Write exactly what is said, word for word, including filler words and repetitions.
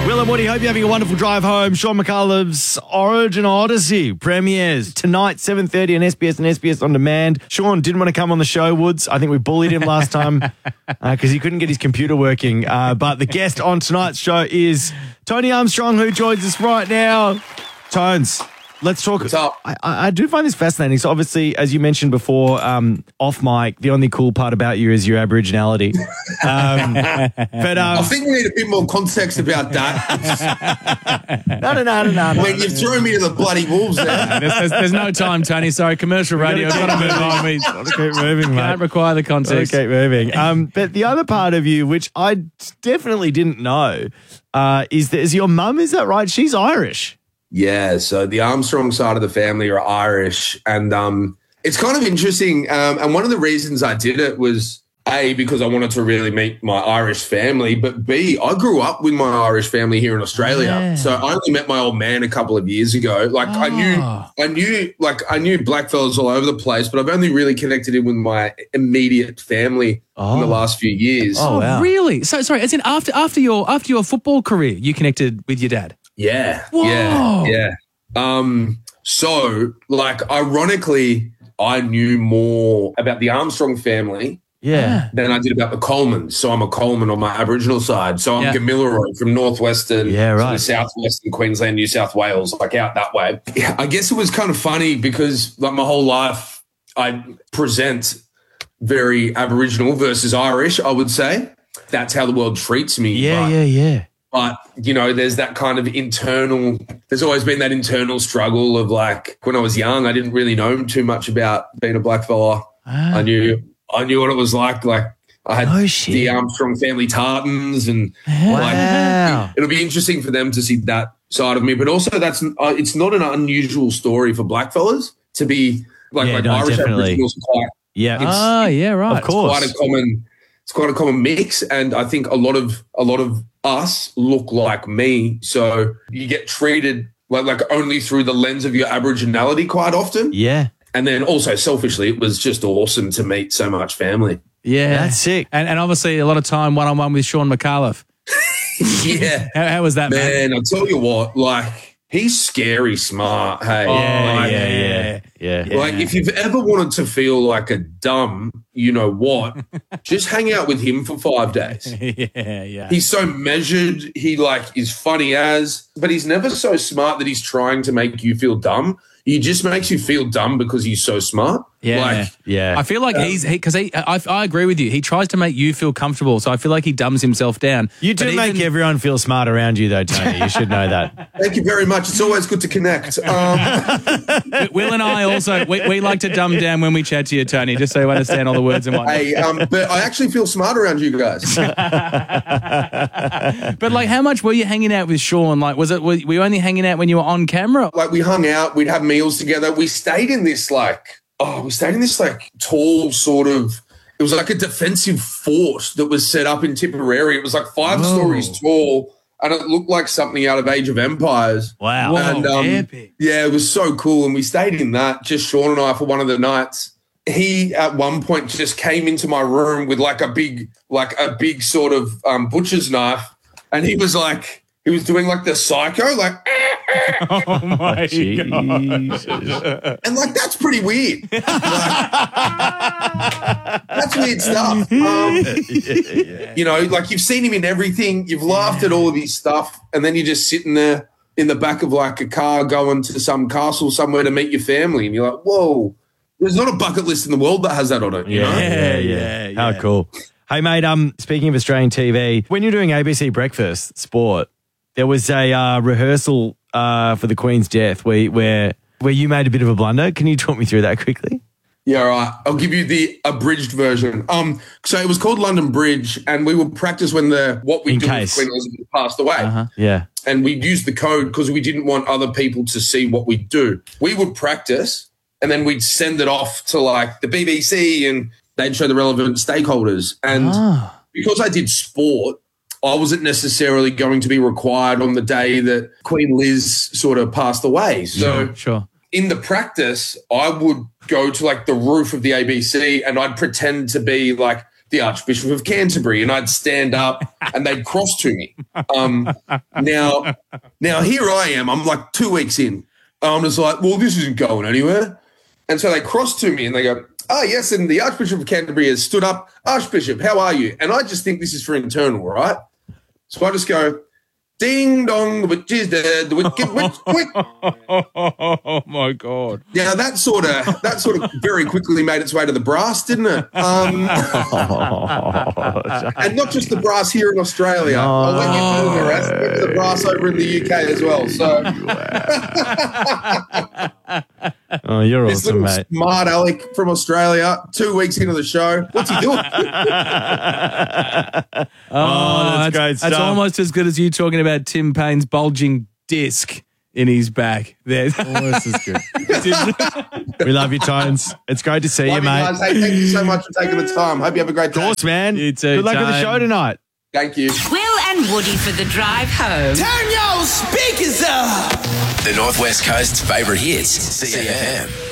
Will and Woody, hope you're having a wonderful drive home. Sean McAulive's Origin Odyssey premieres tonight, seven thirty on S B S and S B S On Demand. Sean didn't want to come on the show, Woods. I think we bullied him last time because uh, he couldn't get his computer working. Uh, but the guest on tonight's show is Tony Armstrong, who joins us right now. Tones, let's talk. What's up? I, I do find this fascinating. So obviously, as you mentioned before, um, off mic, the only cool part about you is your Aboriginality. Um, but um, I think we need a bit more context about that. no, no, no, no, no. I mean, you've thrown me to the bloody wolves there. There's, there's, there's no time, Tony. Sorry, commercial radio. I've got to move on. We Gotta keep moving, mate. can't require the context. Gotta keep moving. Um, but the other part of you, which I definitely didn't know, uh, is that is your mum. Is that right? She's Irish. Yeah, so the Armstrong side of the family are Irish, and um, it's kind of interesting. Um, and one of the reasons I did it was A, because I wanted to really meet my Irish family, but B, I grew up with my Irish family here in Australia. Yeah. So I only met my old man a couple of years ago. Like I knew, Oh. I knew, like I knew black fellas all over the place, but I've only really connected in with my immediate family in Oh. the last few years. Oh, wow. Really? So sorry. As in after after your after your football career, you connected with your dad. Yeah, Whoa. yeah, yeah. Um, so, like, ironically, I knew more about the Armstrong family Yeah. than I did about the Colemans. So I'm a Coleman on my Aboriginal side. So I'm Yeah. Gamilaroi from northwestern, Yeah, right. sort of southwestern Queensland, New South Wales, like out that way. Yeah, I guess it was kind of funny because, like, my whole life I present very Aboriginal versus Irish, I would say. That's how the world treats me. Yeah, but- yeah, yeah. But, you know, there's that kind of internal, there's always been that internal struggle of like, when I was young, I didn't really know too much about being a black fella. Ah. I knew, I knew what it was like. Like I had Oh, shit. the Armstrong family tartans and Wow. like, it'll be interesting for them to see that side of me. But also that's, uh, it's not an unusual story for black fellas to be like, Yeah, like no, Irish definitely. Aboriginals are quite, Yeah. It's- Ah, yeah, right. Of course. quite a common it's quite a common mix, and I think a lot of a lot of us look like me, so you get treated like like only through the lens of your Aboriginality quite often. Yeah. And then also selfishly, it was just awesome to meet so much family. Yeah, That's sick. And and obviously a lot of time one on one with Sean McAuliffe. Yeah, How, how was that, man? man, I tell you what, like he's scary smart. Hey, Yeah, like, yeah, yeah, yeah. Like if you've ever wanted to feel like a dumb, you know what, just hang out with him for five days. yeah, yeah. He's so measured. He like is funny as, but he's never so smart that he's trying to make you feel dumb. He just makes you feel dumb because he's so smart. Yeah. Like, Yeah. I feel like he's because he, I, I agree with you. He tries to make you feel comfortable, so I feel like he dumbs himself down. You do But make even- everyone feel smart around you, though, Tony. You should know that. thank you very much. It's always good to connect. Um, Will and I also we, we like to dumb down when we chat to you, Tony, just so you understand all the words and whatnot. hey, um, but I actually feel smart around you guys. But like, how much were you hanging out with Sean? Like, was it were you only hanging out when you were on camera? Like we hung out, we'd have meals together. We stayed in this like, oh, we stayed in this like tall sort of, it was like a defensive fort that was set up in Tipperary. It was like five Whoa. stories tall and it looked like something out of Age of Empires. Wow. Whoa. And um, epic. yeah, it was so cool. And we stayed in that, just Sean and I, for one of the nights. He at one point just came into my room with like a big, like a big sort of um, butcher's knife. And he was like, he was doing like the psycho, like, Oh my Jesus. and like, that's pretty weird. Like, that's weird stuff. Um, You know, like you've seen him in everything. You've laughed at all of his stuff. And then you're just sitting there in the back of like a car going to some castle somewhere to meet your family. And you're like, whoa, there's not a bucket list in the world that has that on it. You know? Yeah, Yeah, yeah. How yeah. cool. Hey, mate, um, speaking of Australian T V, when you're doing A B C Breakfast Sport, there was a uh, rehearsal uh, for the Queen's death where, where where you made a bit of a blunder. Can you talk me through that quickly? Yeah, all right. I'll give you the abridged version. Um, so it was called London Bridge, and we would practice when the what we In do case. when Elizabeth passed away. Uh-huh. Yeah. And we'd use the code because we didn't want other people to see what we do. We would practice and then we'd send it off to like the B B C and they'd show the relevant stakeholders. And Ah. because I did sport, I wasn't necessarily going to be required on the day that Queen Liz sort of passed away. So Sure. in the practice, I would go to like the roof of the A B C and I'd pretend to be like the Archbishop of Canterbury, and I'd stand up and they'd cross to me. Um, now, now here I am. I'm like two weeks in. I'm just like, well, this isn't going anywhere. And so they cross to me and they go, oh, yes, and the Archbishop of Canterbury has stood up. Archbishop, how are you? And I just think this is for internal, right? So I just go, ding dong, the witch is dead, the wicked witch, quick. Oh my God! Now that sort of that sort of very quickly made its way to the brass, didn't it? Um, and not just the brass here in Australia. No. I'll let you know the rest. Went to the brass over in the U K as well. So, oh, you're this awesome, little mate. Smart Alec from Australia, two weeks into the show. What's he doing? Oh, oh, that's, that's great That's stuff. almost as good as you talking about Tim Payne's bulging disc in his back. There. Oh, this is good. We love you, Tones. It's great to see Love you, mate. Guys. Hey, thank you so much for taking the time. Hope you have a great Of day. course, man. You too, Good luck with the Tone. show tonight. Thank you. Will and Woody for the drive home. Turn your speakers up. The Northwest Coast's favourite hits, C F M.